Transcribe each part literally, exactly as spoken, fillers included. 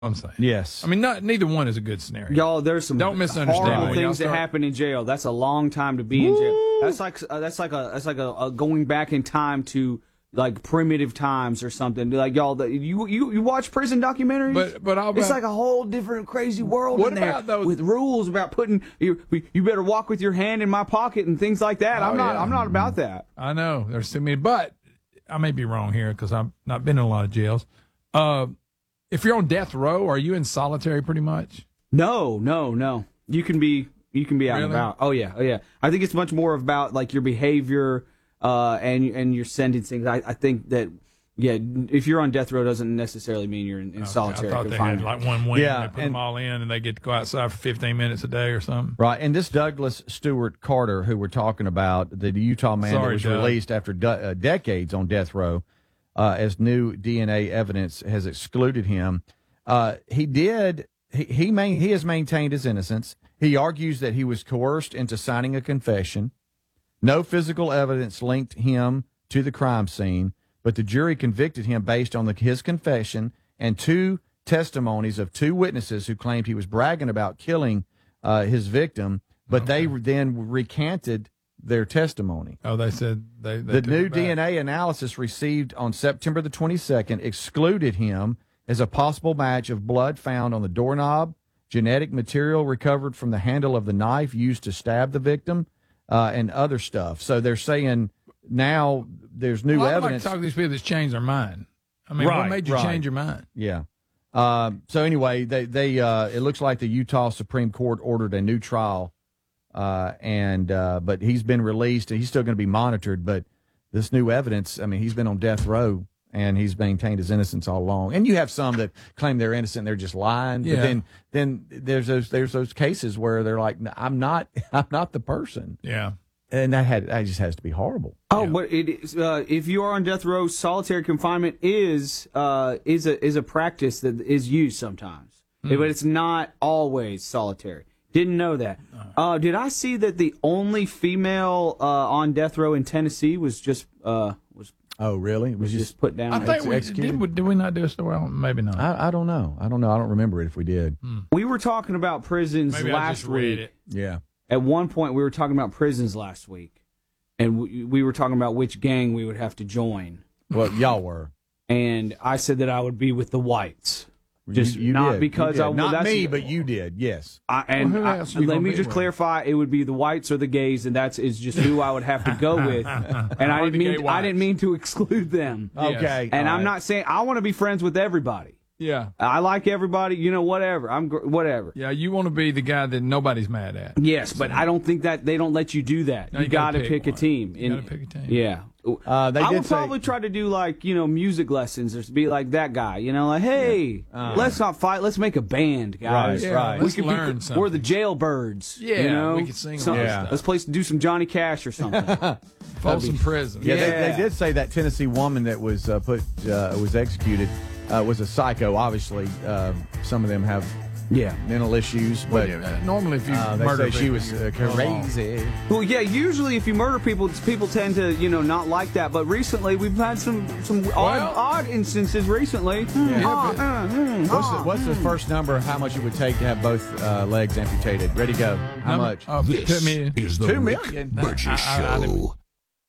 I'm saying. Yes. I mean, not neither one is a good scenario. Y'all, there's some Don't misunderstand horrible me. things Y'all that start- happen in jail. That's a long time to be in jail. That's like uh, that's like a that's like a, a going back in time to like primitive times or something. Like y'all, the, you you you watch prison documentaries, But but I'll it's like a whole different crazy world What in there about those- with rules about putting you you better walk with your hand in my pocket and things like that. Oh, I'm not yeah. I'm not about that. I know there's too many, but I may be wrong here because I've not been in a lot of jails. Uh, if you're on death row, are you in solitary pretty much? No, no, no. You can be you can be out and Really? about. Oh yeah, oh yeah. I think it's much more about like your behavior uh, and and your sentencing. I, I think that yeah, if you're on death row doesn't necessarily mean you're in, in solitary I thought confinement. they had like one wing. Yeah, they put and- them all in, and they get to go outside for fifteen minutes a day or something. Right, and this Douglas Stewart Carter, who we're talking about, the Utah man Sorry, that was Doug. released after de- uh, decades on death row, uh, as new D N A evidence has excluded him. Uh, he did. He he, main, he has maintained his innocence. He argues that he was coerced into signing a confession. No physical evidence linked him to the crime scene, but the jury convicted him based on the, his confession and two testimonies of two witnesses who claimed he was bragging about killing uh, his victim, but Okay. they then recanted their testimony. Oh, they said they. they The took new it back. D N A analysis received on September the twenty-second excluded him as a possible match of blood found on the doorknob, genetic material recovered from the handle of the knife used to stab the victim, uh, and other stuff. So they're saying now there's new Well, I'd evidence. like to talk to these people that's changed their mind. I mean, Right, what made you right. change your mind? Yeah. Um, so anyway, they they uh, it looks like the Utah Supreme Court ordered a new trial, uh, and uh, but he's been released and he's still going to be monitored. But this new evidence, I mean, he's been on death row and he's maintained his innocence all along. And you have some that claim they're innocent, they're just lying. Yeah. But then then there's those there's those cases where they're like, I'm not I'm not the person, Yeah. and that had that just has to be horrible. Oh, but it is, uh, if you are on death row, solitary confinement is uh, is a is a practice that is used sometimes, Hmm. but it's not always solitary. Didn't know that. Uh, did I see that the only female uh, on death row in Tennessee was just uh, was Oh, really? It was was just put down? I think we executed? did. We, did we not do a story on? Maybe not. I, I don't know. I don't know. I don't remember it if we did. We were talking about prisons Maybe I last just read week. it. Yeah. At one point, we were talking about prisons last week, and we, we were talking about which gang we would have to join. Well, y'all were. And I said that I would be with the whites. Just You- you not did. because You I did. well, not that's, me, but you did. Yes. I, and Well, who I- else you let gonna me be just with? clarify: it would be the whites or the gays, and that's is just who I would have to go with. And I Or the didn't gay mean I whites. didn't mean to exclude them. Yes. Okay. And all I'm right. not saying I want to be friends with everybody. Yeah. I like everybody, you know, whatever. I'm gr- whatever. Yeah. You want to be the guy that nobody's mad at. Yes, but I don't think that they don't let you do that. No, you you got gotta to pick, pick a one. team. You And- gotta pick a team. Yeah. Uh, they I did would say- probably try to do like, you know, music lessons or be like that guy, you know, like, hey, let's not fight, let's make a band, guys. Right, Yeah, right. let's We could learn be, something. we're the Jailbirds. Yeah, you know? we could sing Some- all that stuff. Let's play do some Johnny Cash or something. Folsom Prison. Yeah, Yeah. They, they did say that Tennessee woman that was uh, put uh, was executed uh, was a psycho. Obviously, uh, some of them have yeah. mental issues, Well, but yeah, normally, if you uh, they murder say she people, was you uh, go along. crazy. Well, yeah. Usually, if you murder people, people tend to, you know, not like that. But recently, we've had some some odd, Well- odd instances recently. Yeah, Ah, but- ah, hmm, What's the, ah. what's the first number of how much it would take to have both uh, legs amputated? Ready, go. How Number- much? Oh, This two million. is the Two Rick million? Burgess I- I- I didn't- Show.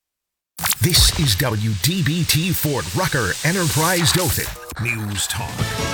This is W D B T Fort Rucker Enterprise Dothan News Talk.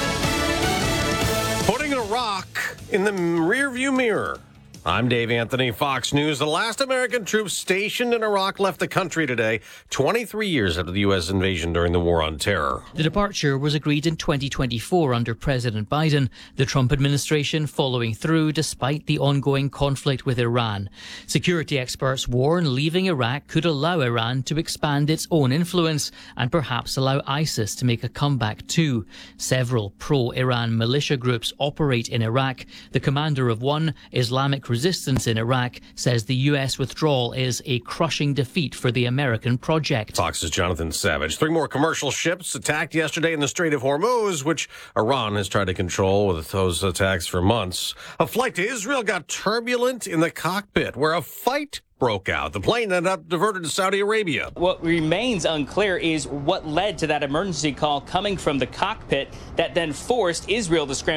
Putting a rock in the rearview mirror. I'm Dave Anthony, Fox News. The last American troops stationed in Iraq left the country today, twenty-three years after the U S invasion during the War on Terror. The departure was agreed in twenty twenty-four under President Biden, the Trump administration following through despite the ongoing conflict with Iran. Security experts warn leaving Iraq could allow Iran to expand its own influence and perhaps allow ISIS to make a comeback too. Several pro-Iran militia groups operate in Iraq. The commander of one, Islamic Resistance in Iraq, says the U S withdrawal is a crushing defeat for the American project. Fox's Jonathan Savage. Three more commercial ships attacked yesterday in the Strait of Hormuz, which Iran has tried to control with those attacks for months. A flight to Israel got turbulent in the cockpit, where a fight broke out. The plane ended up diverted to Saudi Arabia. What remains unclear is what led to that emergency call coming from the cockpit that then forced Israel to scramble